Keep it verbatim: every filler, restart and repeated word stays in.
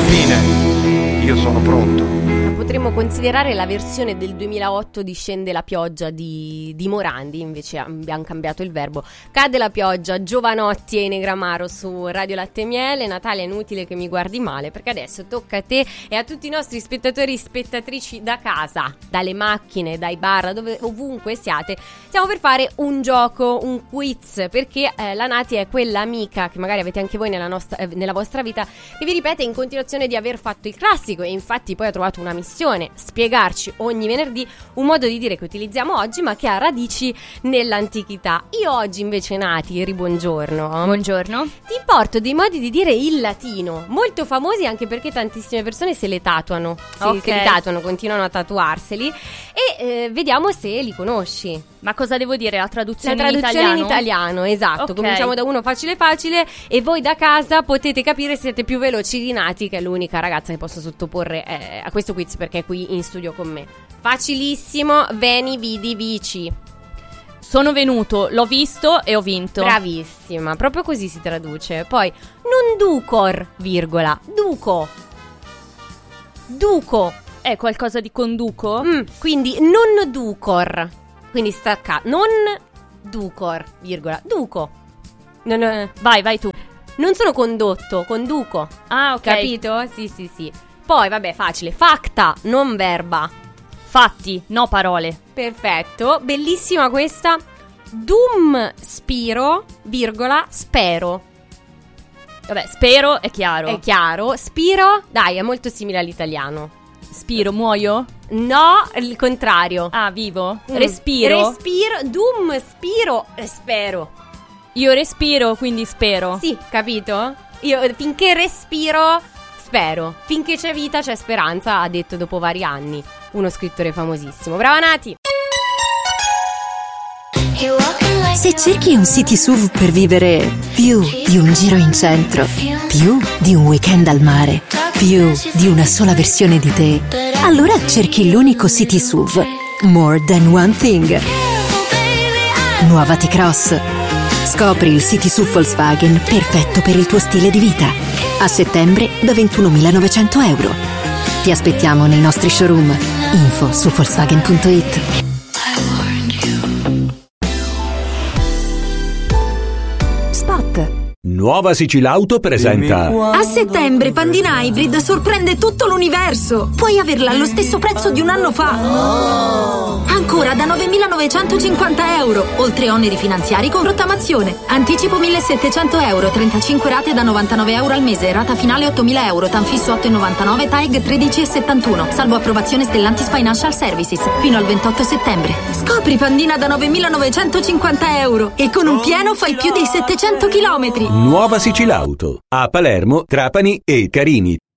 fine. Io sono pronto. Potremmo considerare la versione del duemilaotto di Scende la pioggia di, di Morandi, invece abbiamo cambiato il verbo. Cade la pioggia, Giovanotti e Negramaro su Radio Latte e Miele. Natalia, è inutile che mi guardi male, perché adesso tocca a te e a tutti i nostri spettatori e spettatrici da casa, dalle macchine, dai bar, dove, ovunque siate. Stiamo per fare un gioco, un quiz, perché eh, la Nati è quella amica che magari avete anche voi nella, nostra, eh, nella vostra vita, che vi ripete in continuazione di aver fatto il classico, e infatti poi ha trovato una missione: spiegarci ogni venerdì un modo di dire che utilizziamo oggi ma che ha radici nell'antichità. Io oggi invece, Nati, ribuongiorno. Buongiorno. Ti porto dei modi di dire il latino molto famosi, anche perché tantissime persone se le tatuano, okay. se, se li tatuano, continuano a tatuarseli, e eh, vediamo se li conosci. Ma cosa devo dire? La traduzione, La traduzione in italiano? in italiano, esatto. Okay. Cominciamo da uno facile facile e voi da casa potete capire se siete più veloci di Nati, che è l'unica ragazza che posso sottoporre eh, a questo quiz, perché è qui in studio con me. Facilissimo, veni, vidi, vici. Sono venuto, l'ho visto e ho vinto. Bravissima, proprio così si traduce. Poi, non ducor, virgola, duco. Duco. È qualcosa di conduco? Mm, quindi non ducor. Quindi stacca, non ducor, virgola, duco. Non, eh, Vai, vai tu. non sono condotto, conduco. Ah, ok. Capito? Sì, sì, sì. Poi, vabbè, facile. Facta, non verba. Fatti, no parole. Perfetto. Bellissima questa. Dum spiro, virgola, spero. Vabbè, spero, è chiaro. È chiaro. Spiro, dai, è molto simile all'italiano. Spiro, muoio? No, il contrario. Ah, vivo? Mm. Respiro? Respiro, dum spiro, spero. Io respiro, quindi spero. Sì, capito? Io finché respiro, spero. Finché c'è vita c'è speranza, ha detto dopo vari anni uno scrittore famosissimo. Brava Nati! Se cerchi un city S U V per vivere più di un giro in centro, più di un weekend al mare, più di una sola versione di te, allora cerchi l'unico city S U V, More Than One Thing. Nuova T-Cross. Scopri il city S U V Volkswagen perfetto per il tuo stile di vita. A settembre da ventunomilanovecento euro. Ti aspettiamo nei nostri showroom. Info su Volkswagen punto it. Spot. Nuova Sicilauto presenta. A settembre Pandina Hybrid sorprende tutto l'universo. Puoi averla allo stesso prezzo di un anno fa. Ancora da novemilanovecentocinquanta euro, oltre oneri finanziari con rottamazione. Anticipo millesettecento euro, trentacinque rate da novantanove euro al mese, rata finale ottomila euro, tanfisso otto virgola novantanove, T A E G tredici virgola settantuno, salvo approvazione Stellantis Financial Services, fino al ventotto settembre. Scopri Pandina da novemilanovecentocinquanta euro e con un pieno fai più di settecento chilometri. Nuova Sicilauto. A Palermo, Trapani e Carini.